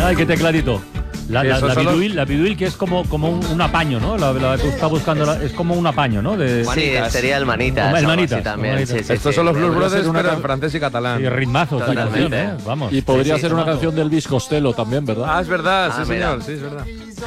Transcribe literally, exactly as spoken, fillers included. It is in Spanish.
Ay, qué tecladito. La, Sí, la, eso la, solo- biduil, la biduil que es como, como un, un apaño, ¿no? La, la que está buscando la- es como un apaño, ¿no? De, Sí, Manitas. sería el Manitas. El algo Manitas, así también. Manitas. Sí, sí, Estos sí. son los Blues Podría ser Brothers, una pero can- en francés y catalán. y ritmazos esta Totalmente. canción, ¿eh? Vamos. Y podría Sí, sí, ser una no. canción del Elvis Costello también, ¿verdad? Ah, es verdad, Ah, sí, mira. señor, sí, es verdad.